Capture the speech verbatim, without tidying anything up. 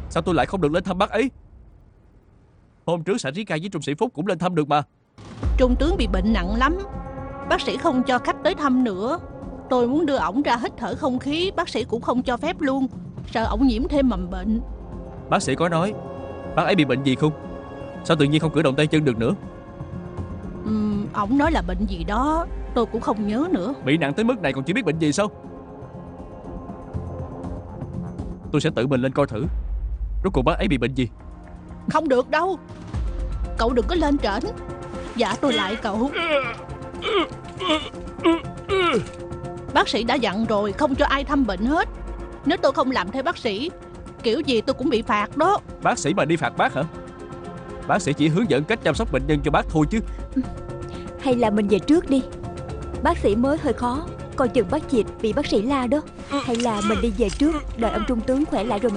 Sao tôi lại không được lên thăm bác ấy? Hôm trước Sả Trí Ca với Trung Sĩ Phúc cũng lên thăm được mà. Trung tướng bị bệnh nặng lắm, bác sĩ không cho khách tới thăm nữa. Tôi muốn đưa ổng ra hít thở không khí, bác sĩ cũng không cho phép luôn, sợ ổng nhiễm thêm mầm bệnh. Bác sĩ có nói bác ấy bị bệnh gì không? Sao tự nhiên không cử động tay chân được nữa? Ừm, ổng nói là bệnh gì đó, tôi cũng không nhớ nữa. Bị nặng tới mức này còn chưa biết bệnh gì sao? Tôi sẽ tự mình lên coi thử rốt cuộc bác ấy bị bệnh gì. Không được đâu, cậu đừng có lên trển. Dạ tôi lại cậu. Bác sĩ đã dặn rồi, không cho ai thăm bệnh hết. Nếu tôi không làm theo bác sĩ, kiểu gì tôi cũng bị phạt đó. Bác sĩ mà đi phạt bác hả? Bác sĩ chỉ hướng dẫn cách chăm sóc bệnh nhân cho bác thôi chứ. Hay là mình về trước đi, bác sĩ mới hơi khó, coi chừng bác Dịch bị bác sĩ la đó. Hay là mình đi về trước, đợi ông trung tướng khỏe lại rồi